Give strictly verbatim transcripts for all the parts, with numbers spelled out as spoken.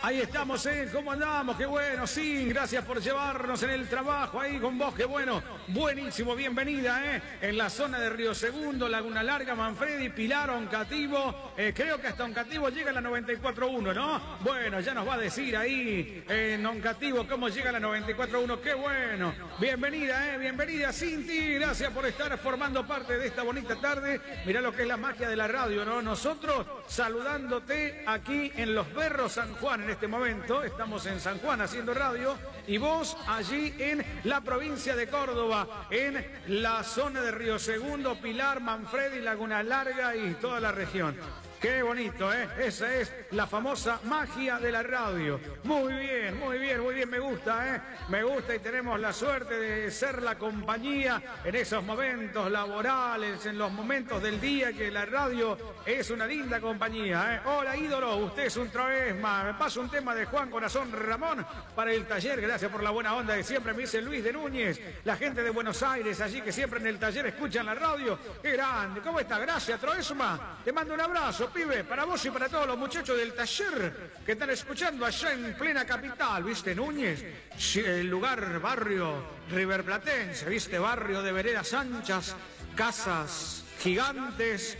Ahí estamos, ¿eh? ¿Cómo andamos? Qué bueno, sí, gracias por llevarnos en el trabajo ahí con vos, qué bueno, buenísimo, bienvenida, ¿eh? En la zona de Río Segundo, Laguna Larga, Manfredi, Pilar, Oncativo, eh, creo que hasta Oncativo llega la noventa y cuatro punto uno, ¿no? Bueno, ya nos va a decir ahí en Oncativo cómo llega la noventa y cuatro punto uno, qué bueno, bienvenida, ¿eh? Bienvenida, Cinti, gracias por estar formando parte de esta bonita tarde, mirá lo que es la magia de la radio, ¿no? Nosotros saludándote aquí en Los Berros, San Juan, en este momento, estamos en San Juan haciendo radio, y vos allí en la provincia de Córdoba, en la zona de Río Segundo, Pilar, Manfredi, Laguna Larga y toda la región. Qué bonito, ¿eh? Esa es la famosa magia de la radio. Muy bien, muy bien, muy bien, me gusta, ¿eh? Me gusta y tenemos la suerte de ser la compañía en esos momentos laborales, en los momentos del día que la radio es una linda compañía, ¿eh? Hola, ídolo, usted es un vez más. Me pasa un tema de Juan Corazón Ramón para el taller. Gracias por la buena onda que siempre me dice Luis de Núñez. La gente de Buenos Aires, allí que siempre en el taller escuchan la radio. Qué grande. ¿Cómo está? Gracias, Troesma. Te mando un abrazo, pibe, para vos y para todos los muchachos del taller que están escuchando allá en plena capital, ¿viste, Núñez? Sí, el lugar, barrio riverplatense, ¿viste? Barrio de veredas anchas, casas gigantes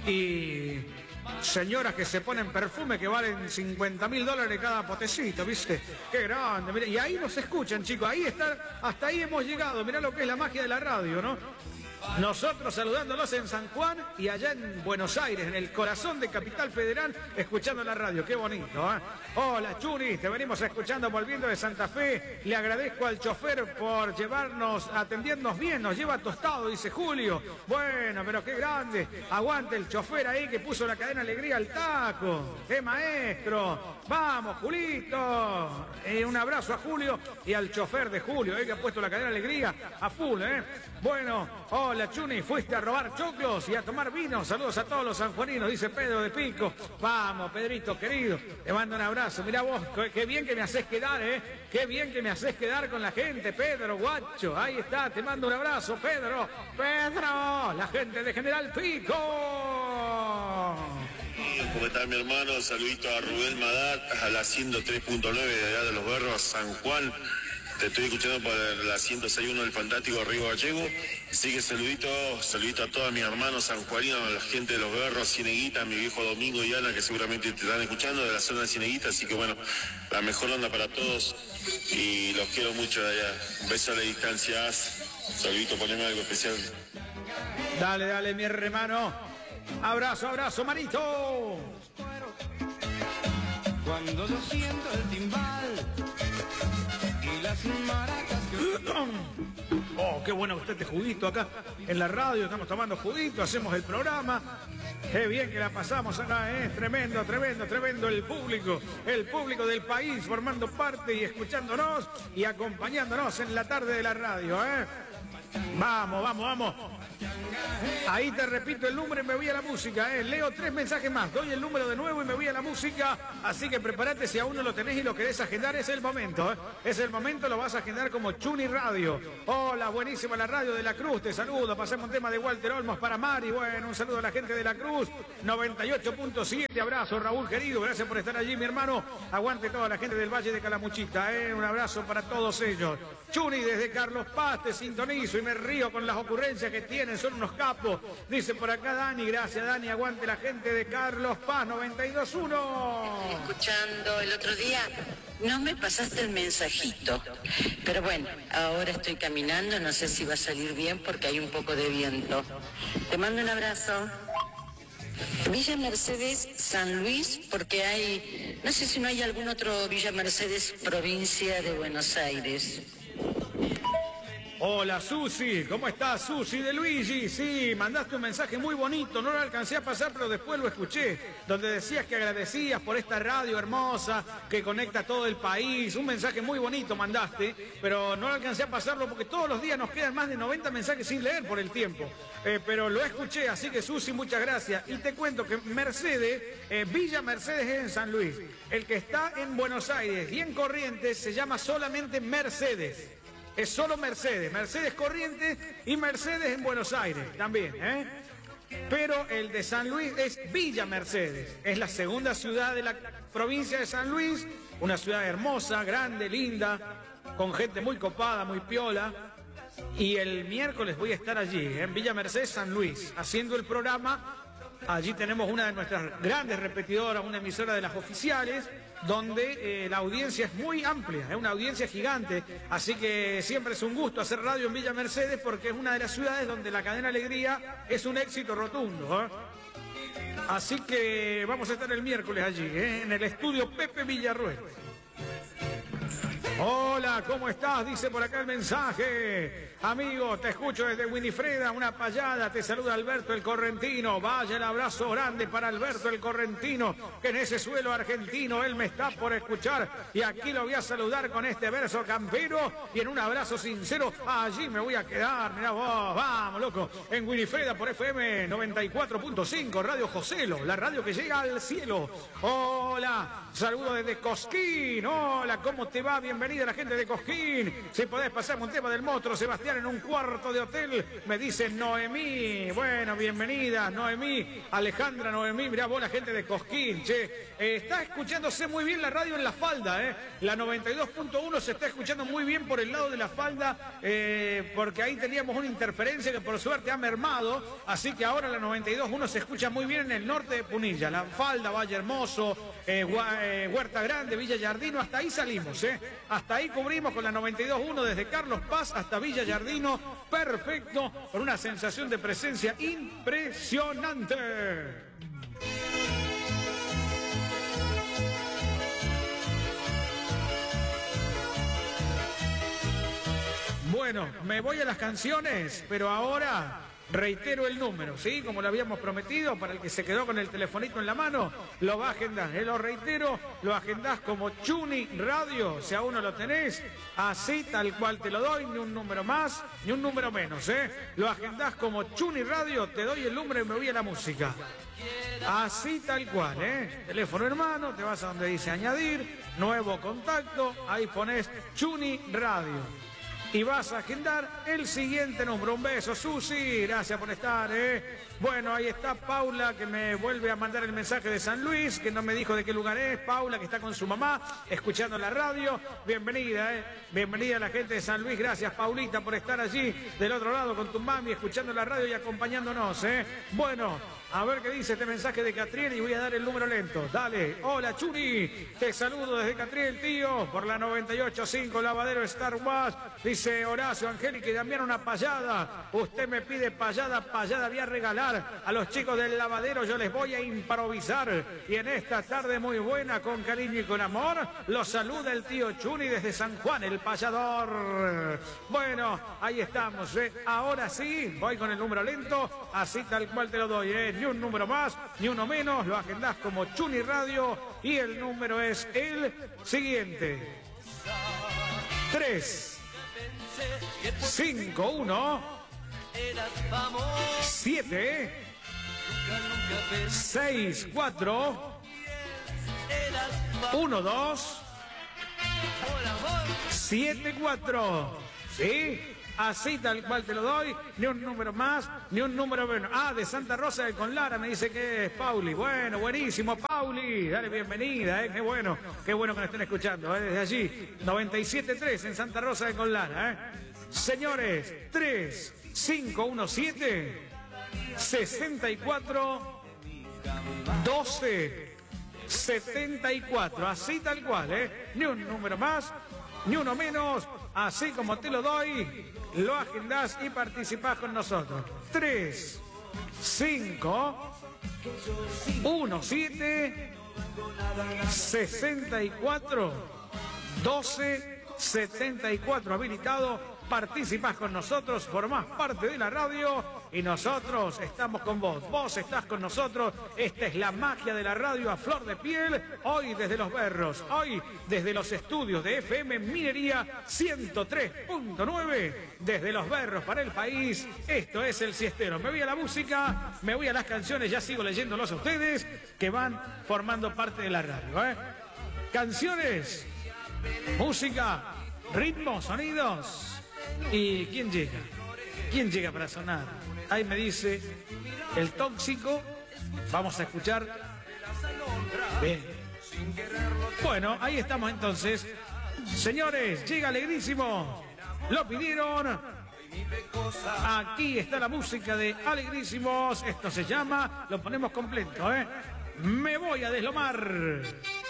y señoras que se ponen perfume que valen cincuenta mil dólares cada potecito, ¿viste? Qué grande, mirá. Y ahí nos escuchan, chicos, ahí está, hasta ahí hemos llegado, mirá lo que es la magia de la radio, ¿no? Nosotros saludándolos en San Juan y allá en Buenos Aires, en el corazón de Capital Federal, escuchando la radio. Qué bonito, ¿eh? Hola, Churi, te venimos escuchando volviendo de Santa Fe. Le agradezco al chofer por llevarnos, atendiendo bien. Nos lleva tostado, dice Julio. Bueno, pero qué grande. Aguante el chofer ahí que puso la cadena Alegría al taco. ¡Qué maestro! ¡Vamos, Julito! Eh, un abrazo a Julio y al chofer de Julio, eh, que ha puesto la cadena Alegría a full, ¿eh? Bueno, hola, Chuni, fuiste a robar choclos y a tomar vino. Saludos a todos los sanjuaninos, dice Pedro de Pico. Vamos, Pedrito, querido, te mando un abrazo. Mirá vos, qué bien que me haces quedar, ¿eh? Qué bien que me haces quedar con la gente, Pedro, guacho. Ahí está, te mando un abrazo, Pedro. Pedro, la gente de General Pico. ¿Cómo está mi hermano? Saludito a Rubén Madat, a la ciento tres punto nueve de allá de Los Berros, San Juan. Te estoy escuchando por la ciento seis punto uno del fantástico Río Gallego. Así que saludito, saludito a todos mis hermanos sanjuaninos, a la gente de Los Berros, Cieneguita, a mi viejo Domingo y Ana, que seguramente te están escuchando de la zona de Cieneguita. Así que bueno, la mejor onda para todos y los quiero mucho de allá. Un beso a la distancia. Saludito, poneme algo especial. Dale, dale, mi hermano. Abrazo, abrazo, manito. Cuando yo siento el timbal y las maracas que... Oh, qué bueno que esté este juguito acá en la radio. Estamos tomando juguito, hacemos el programa. Qué bien que la pasamos acá, ¿eh? Tremendo, tremendo, tremendo el público. El público del país formando parte y escuchándonos y acompañándonos en la tarde de la radio, ¿eh? Vamos, vamos, vamos. Ahí te repito el número y me voy a la música, ¿eh? Leo tres mensajes más, doy el número de nuevo y me voy a la música. Así que prepárate, si aún no lo tenés y lo querés agendar, es el momento, ¿eh? Es el momento, lo vas a agendar como Chuni Radio. Hola, buenísima la radio de La Cruz, te saludo. Pasemos un tema de Walter Olmos para Mari. Bueno, un saludo a la gente de La Cruz, noventa y ocho punto siete. Abrazo, Raúl querido, gracias por estar allí, mi hermano. Aguante toda la gente del Valle de Calamuchita, ¿eh? Un abrazo para todos ellos. Chuni desde Carlos Paz, te sintonizo y me río con las ocurrencias que tienen, son unos capos. Dice por acá Dani, gracias Dani, aguante la gente de Carlos Paz, noventa y dos punto uno. Escuchando el otro día, no me pasaste el mensajito, pero bueno, ahora estoy caminando, no sé si va a salir bien porque hay un poco de viento. Te mando un abrazo. Villa Mercedes, San Luis, porque hay, no sé si no hay algún otro Villa Mercedes, provincia de Buenos Aires. Hola Susi, ¿cómo estás Susi de Luigi? Sí, mandaste un mensaje muy bonito, no lo alcancé a pasar pero después lo escuché, donde decías que agradecías por esta radio hermosa que conecta a todo el país, un mensaje muy bonito mandaste, pero no lo alcancé a pasarlo porque todos los días nos quedan más de noventa mensajes sin leer por el tiempo, eh, pero lo escuché, así que Susi, muchas gracias. Y te cuento que Mercedes, eh, Villa Mercedes es en San Luis, el que está en Buenos Aires y en Corrientes se llama solamente Mercedes. Es solo Mercedes, Mercedes Corrientes y Mercedes en Buenos Aires también, ¿eh? pero el de San Luis es Villa Mercedes. Es la segunda ciudad de la provincia de San Luis, una ciudad hermosa, grande, linda, con gente muy copada, muy piola. Y el miércoles voy a estar allí, en Villa Mercedes, San Luis, haciendo el programa. Allí tenemos una de nuestras grandes repetidoras, una emisora de las oficiales, donde eh, la audiencia es muy amplia, es una audiencia gigante. Así que siempre es un gusto hacer radio en Villa Mercedes, porque es una de las ciudades donde la cadena Alegría es un éxito rotundo, ¿eh? Así que vamos a estar el miércoles allí, ¿eh? En el estudio Pepe Villarruel. Hola, ¿cómo estás? Dice por acá el mensaje. Amigo, te escucho desde Winifreda, una payada. Te saluda Alberto el Correntino. Vaya el abrazo grande para Alberto el Correntino, que en ese suelo argentino él me está por escuchar. Y aquí lo voy a saludar con este verso campero y en un abrazo sincero. Allí me voy a quedar, mirá vos, vamos, loco. En Winifreda por F M noventa y cuatro punto cinco, Radio Joselo, la radio que llega al cielo. Hola, saludo desde Cosquín. Hola, ¿cómo te va? Bienvenida a la gente de Cosquín. Si podés pasarme un tema del monstruo Sebastián en un cuarto de hotel, me dice Noemí. Bueno, bienvenida, Noemí, Alejandra Noemí. Mirá vos, la gente de Cosquín, che. Eh, está escuchándose muy bien la radio en La Falda, ¿eh? La noventa y dos punto uno se está escuchando muy bien por el lado de La Falda, eh, porque ahí teníamos una interferencia que por suerte ha mermado, así que ahora la noventa y dos punto uno se escucha muy bien en el norte de Punilla, La Falda, Valle Hermoso, eh, Huerta Grande, Villa Yardino, hasta ahí salimos, ¿eh? Hasta ahí cubrimos con la noventa y dos punto uno desde Carlos Paz hasta Villa Yardino, perfecto, con una sensación de presencia impresionante. Bueno, me voy a las canciones, pero ahora reitero el número, ¿sí? Como lo habíamos prometido, para el que se quedó con el telefonito en la mano, lo va a agendar. Eh, lo reitero, lo agendás como Chuni Radio, si aún no lo tenés, así tal cual te lo doy, ni un número más, ni un número menos, ¿eh? Lo agendás como Chuni Radio, te doy el número y me voy a la música. Así tal cual, ¿eh? Teléfono hermano, te vas a donde dice añadir, nuevo contacto, ahí pones Chuni Radio. Y vas a agendar el siguiente número. Un beso, Susi, gracias por estar, ¿eh? Bueno, ahí está Paula, que me vuelve a mandar el mensaje de San Luis, que no me dijo de qué lugar es. Paula, que está con su mamá, escuchando la radio. Bienvenida, ¿eh? Bienvenida a la gente de San Luis. Gracias, Paulita, por estar allí del otro lado con tu mami, escuchando la radio y acompañándonos, ¿eh? Bueno, a ver qué dice este mensaje de Catriel y voy a dar el número lento. Dale. Hola, Chuni. Te saludo desde Catriel, tío, por la noventa y ocho punto cinco, Lavadero Star Wars. Dice Horacio Angélica y Damián, una payada. Usted me pide payada, payada voy a regalar a los chicos del lavadero. Yo les voy a improvisar. Y en esta tarde muy buena, con cariño y con amor, los saluda el tío Chuni desde San Juan, el payador. Bueno, ahí estamos, ¿eh? Ahora sí, voy con el número lento, así tal cual te lo doy, ¿eh? Ni un número más, ni uno menos, lo agendás como Chuni Radio y el número es el siguiente. tres, cinco, uno, siete, seis, cuatro, uno, dos, siete, cuatro. ¿Sí? Así tal cual te lo doy, ni un número más, ni un número menos. Ah, de Santa Rosa de Conlara me dice que es Pauli. Bueno, buenísimo, Pauli. Dale bienvenida, eh, qué bueno, qué bueno que nos estén escuchando, eh, desde allí. noventa y siete punto tres en Santa Rosa de Conlara, eh. Señores, tres, cinco, uno, siete, sesenta y cuatro, doce, setenta y cuatro. Así tal cual, eh. Ni un número más, ni uno menos. Así como te lo doy, lo agendás y participás con nosotros. tres, cinco, uno, siete, sesenta y cuatro, doce, setenta y cuatro. Habilitado, participás con nosotros, formás parte de la radio y nosotros estamos con vos. Vos estás con nosotros. Esta es la magia de la radio a flor de piel. Hoy desde Los Berros, hoy desde los estudios de F M Minería ciento tres punto nueve, desde Los Berros para el país. Esto es El Siestero. Me voy a la música, me voy a las canciones, ya sigo leyéndolos a ustedes que van formando parte de la radio, ¿eh? Canciones, música, ritmos, sonidos. ¿Y quién llega? ¿Quién llega para sonar? Ahí me dice El Tóxico. Vamos a escuchar. Bien. Bueno, ahí estamos entonces. Señores, llega Alegrísimo. Lo pidieron. Aquí está la música de Alegrísimos. Esto se llama, lo ponemos completo, ¿eh? Me voy a deslomar.